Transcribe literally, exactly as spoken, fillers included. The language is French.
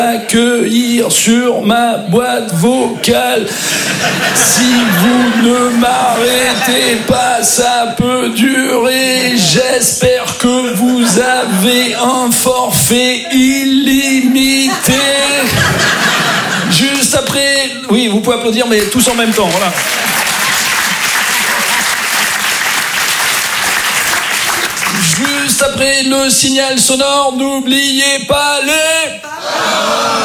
accueillir sur ma boîte vocale. Si vous ne m'arrêtez pas, ça peut durer. J'espère que vous avez un forfait illimité. Juste après... Oui, vous pouvez applaudir, mais tous en même temps, voilà. Juste après le signal sonore, n'oubliez pas les...